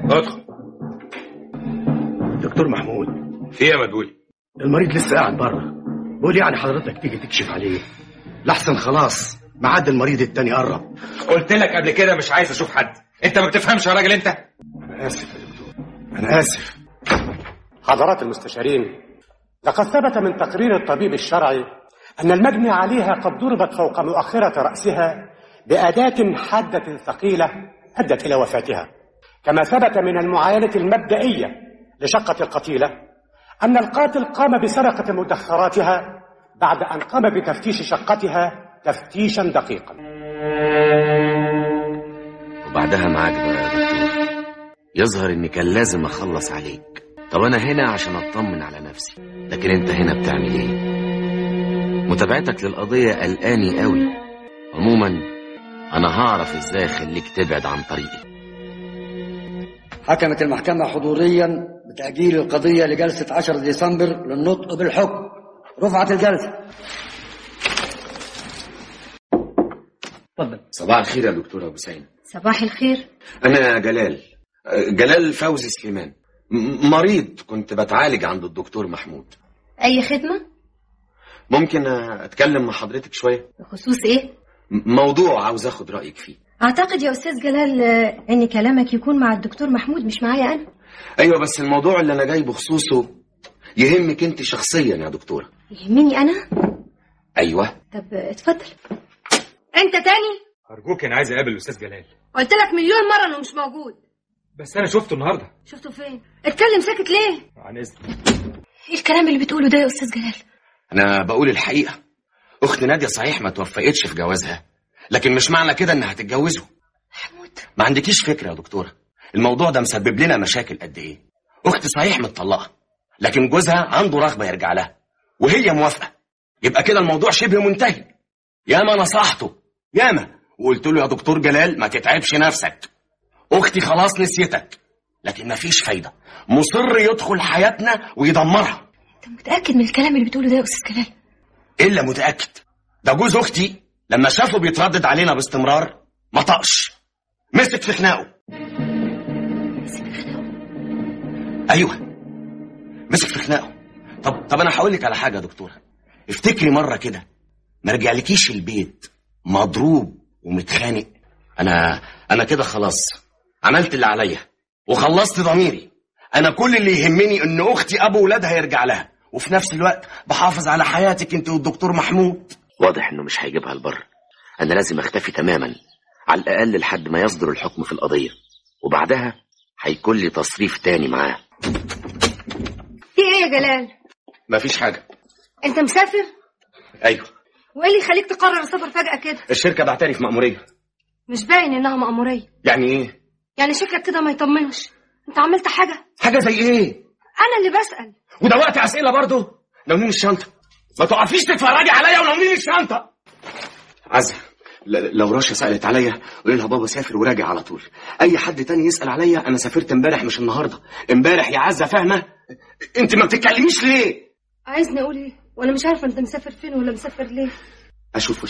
ادخل. دكتور محمود، في ايه يا مدبولي؟ المريض لسه قاعد بره. بقول يعني حضرتك تيجي تكشف عليه لحسن خلاص ميعاد المريض التاني قرب. قلت لك قبل كده مش عايز اشوف حد. انت ما بتفهمش يا راجل انت. انا اسف يا دكتور، انا اسف. حضرات المستشارين، لقد ثبت من تقرير الطبيب الشرعي أن المجني عليها قد ضربت فوق مؤخرة رأسها بأداة حادة ثقيلة أدت إلى وفاتها. كما ثبت من المعاينة المبدئية لشقة القتيلة أن القاتل قام بسرقة مدخراتها بعد أن قام بتفتيش شقتها تفتيشا دقيقا. وبعدها معاك بقى يا دكتور، يظهر إني كان لازم أخلص عليك. طب أنا هنا عشان أطمن على نفسي، لكن أنت هنا بتعمل إيه؟ متابعتك للقضية قلقاني قوي. عموما أنا هعرف إزاي أخليك تبعد عن طريقي. حكمت المحكمة حضوريا بتأجيل القضية لجلسة 10 ديسمبر للنطق بالحكم. رفعت الجلسة. اتفضل. صباح الخير يا دكتور أبو سعيد. صباح الخير. أنا جلال فوزي سليمان، مريض كنت بتعالج عند الدكتور محمود. أي خدمة؟ ممكن أتكلم مع حضرتك شوية؟ بخصوص إيه؟ موضوع عاوز أخد رأيك فيه. أعتقد يا أستاذ جلال إن كلامك يكون مع الدكتور محمود مش معايا أنا. أيوة، بس الموضوع اللي أنا جاي بخصوصه يهمك أنت شخصيا يا دكتورة. يهمني أنا؟ أيوة. طب اتفضل. أنت تاني؟ أرجوك، أنا عايز أقابل الأستاذ جلال. قلت لك مليون مرة إنه مش موجود. بس أنا شفته النهاردة. شفته فين؟ اتكلم ساكت ليه؟ عن إذنك. إيه الكلام اللي بتقوله ده يا أستاذ جلال؟ أنا بقول الحقيقة. أخت نادية صحيح ما توفقتش في جوازها، لكن مش معنى كده إنها هتتجوزه. محمود، ما عندكيش فكرة يا دكتورة، الموضوع ده مسبب لنا مشاكل قد إيه. أختي صحيح متطلقة، لكن جوزها عنده رغبة يرجع لها وهي موافقة. يبقى كده الموضوع شبه منتهي. ياما نصحته ياما وقلت له يا دكتور جلال ما تتعبش نفسك، أختي خلاص نسيتك، لكن مفيش فايدة. مصر يدخل حياتنا ويدمرها. أنت متأكد من الكلام اللي بتقوله ده يا أستاذ جلال؟ إلا متأكد. ده جوز أختي لما شافه بيتردد علينا باستمرار ما طقش، مسك في خناقه. مسك في خناقه؟ أيوه، مسك في خناقه. طب أنا هقول لك على حاجة يا دكتورة. افتكري مرة كده ما رجعلكيش البيت مضروب ومتخانق. أنا كده خلاص عملت اللي عليا وخلصت ضميري. أنا كل اللي يهمني إن أختي أبو ولادها يرجع لها، وفي نفس الوقت بحافظ على حياتك أنت والدكتور محمود. واضح إنه مش هيجيبها البر. أنا لازم أختفي تماما، على الأقل لحد ما يصدر الحكم في القضية، وبعدها هيكون لي تصريف تاني معاه. في إيه يا جلال؟ مفيش حاجة. أنت مسافر؟ أيوه. وإيه اللي يخليك تقرر السفر فجأة كده؟ الشركة بعتني في مأمورية. مش باين إنها مأمورية. يعني إيه؟ يعني شكلك كده ما يطمنش. أنت عملت حاجة زي إيه؟ أنا اللي بسأل. وده وقت أسئلة برضه؟ ناوليني الشنطة. ما تقفيش تتفرجي عليا وناوليني الشنطة. عزة، لو رشا سألت عليا قولي لها بابا سافر وراجع على طول. أي حد تاني يسأل عليا أنا سافرت امبارح مش النهاردة. امبارح يا عزة، فاهمة؟ أنت ما بتتكلميش ليه؟ عايزني أقول إيه؟ وأنا مش عارفة أنت مسافر فين ولا مسافر ليه. أشوف